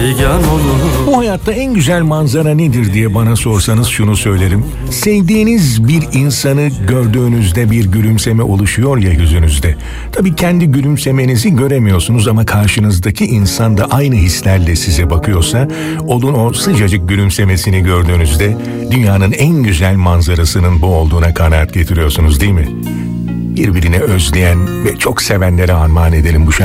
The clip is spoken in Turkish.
figan olur. Bu hayatta en güzel manzara nedir diye bana sorsanız şunu söylerim. Sevdiğiniz bir insanı gördüğünüzde bir gülümseme oluşuyor ya yüzünüzde. Tabii kendi gülümsemenizi göremiyorsunuz ama karşınızdaki insan da aynı hislerle size bakıyorsa, onun o sıcacık gülümsemesini gördüğünüzde dünyanın en güzel manzarasının bu olduğuna kanaat getiriyorsunuz değil mi? Birbirini özleyen ve çok sevenlere armağan edelim bu şarkıyı.